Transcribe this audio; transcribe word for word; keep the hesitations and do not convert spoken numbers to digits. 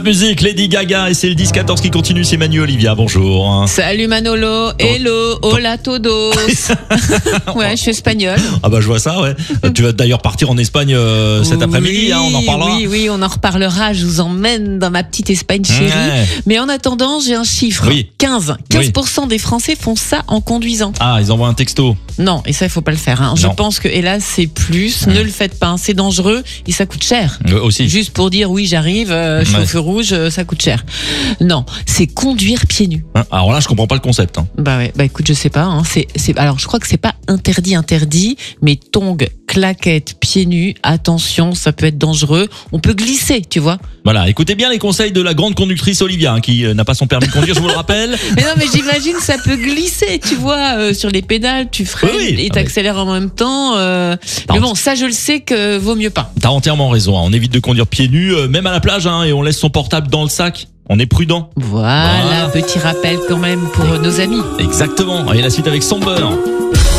Musique, Lady Gaga, et c'est le dix quatorze qui continue, c'est Manu Olivia, bonjour. Salut Manolo, hello, hola todos. Ouais, je suis espagnole. Ah bah je vois ça, ouais. Tu vas d'ailleurs partir en Espagne euh, cet oui, après-midi, hein, on en parlera. Oui, oui, on en reparlera, je vous emmène dans ma petite Espagne chérie. Ouais. Mais en attendant, j'ai un chiffre, Oui. quinze. quinze pour cent des Français font ça en conduisant. Ah, ils envoient un texto. Non, et ça, il faut pas le faire. Hein. Je Non. pense que, hélas, c'est plus. Mmh. Ne le faites pas, hein. C'est dangereux et ça coûte cher. Euh, aussi. Juste pour dire oui, j'arrive, euh, je suis Ouais. au feu rouge, euh, ça coûte cher. Non, c'est conduire pieds nus. Hein, alors là, je comprends pas le concept. Hein. Bah ouais, bah écoute, je sais pas. Hein, c'est, c'est, alors je crois que c'est pas interdit, interdit, mais tongs, claquettes, pieds nus, attention, ça peut être dangereux. On peut glisser, tu vois. Voilà, écoutez bien les conseils de la grande conductrice Olivia, hein, qui euh, n'a pas son permis de conduire, je vous le rappelle. Mais non, mais j'imagine ça peut glisser, tu vois, euh, sur les pédales, tu freines Oui, oui. et t'accélères en même temps. Euh... Mais bon, ça je le sais que vaut mieux pas. T'as entièrement raison, hein. On évite de conduire pieds nus, euh, même à la plage, hein, et on laisse son portable dans le sac. On est prudent. Voilà, Voilà. petit rappel quand même pour euh, nos amis. Exactement. Et la suite avec Somber.